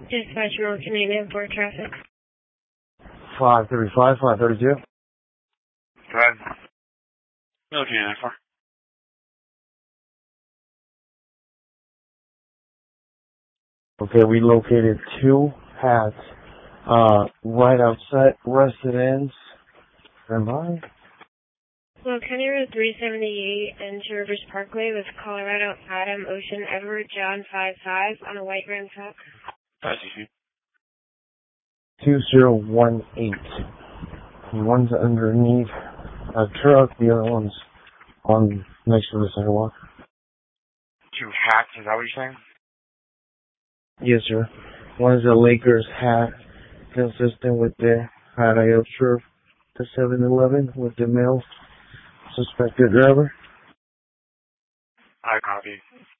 Dispatcher, Canadian for traffic. 535, 532. Go ahead. No, Canadian for. Okay, we located two hats right outside residence. Stand by. Well, County Road 378 and Rivers Parkway with Colorado Adam Ocean Edward John 55 on a white Ram truck. 2018. One's underneath a truck, the other one's on next to the sidewalk. Two hats, is that what you're saying? Yes, sir. One's a Lakers hat, consistent with the hat I observed the 7-Eleven with the male suspected driver. I copy.